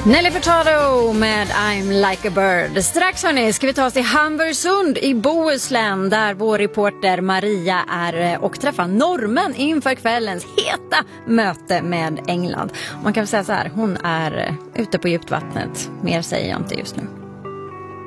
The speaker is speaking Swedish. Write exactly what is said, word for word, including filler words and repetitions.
Nelly Furtado med I'm like a bird. Strax hörni ska vi ta oss till Hamburgsund i Bohuslän där vår reporter Maria är och träffar normen inför kvällens heta möte med England. Man kan väl säga så här, hon är ute på djupt vattnet. Mer säger jag inte just nu.